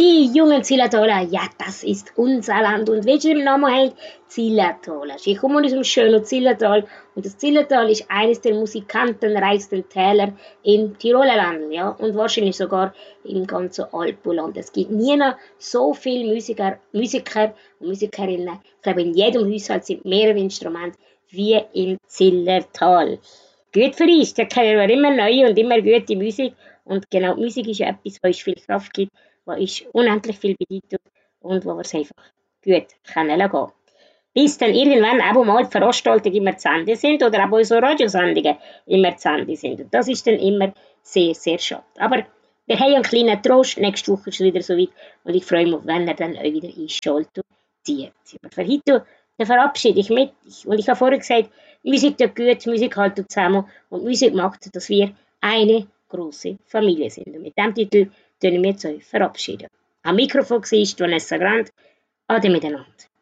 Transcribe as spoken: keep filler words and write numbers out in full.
Die jungen Zillertaler, ja, das ist unser Land. Und welche Namen haben? Zillertaler. Ich komme aus dem schönen Zillertal und das Zillertal ist eines der musikantenreichsten Täler im Tiroler Land, ja, und wahrscheinlich sogar im ganzen Alpenland. Es gibt nie noch so viele Musiker, Musiker und Musikerinnen. Ich glaube, in jedem Haushalt sind mehrere Instrumente wie im Zillertal. Gut für uns, da können wir immer neue und immer gute Musik. Und genau, Musik ist ja etwas, was uns viel Kraft gibt, was uns unendlich viel bedeutet und wo wir es einfach gut können lassen. Bis dann irgendwann auch mal die Veranstaltungen immer zu Ende sind oder auch unsere Radiosendungen immer zu Ende sind. Und das ist dann immer sehr, sehr schade. Aber wir haben einen kleinen Trost, nächste Woche ist es wieder so weit und ich freue mich, wenn ihr dann euch wieder einschaltet und zieht. Aber für heute dann verabschiede ich mich. Und ich habe vorhin gesagt, Musik tut gut, Musik hält zusammen und Musik macht, dass wir eine große Familie sind. Und mit diesem Titel tun wir uns euch verabschieden. Am Mikrofon war Vanessa Grant. Ade miteinander.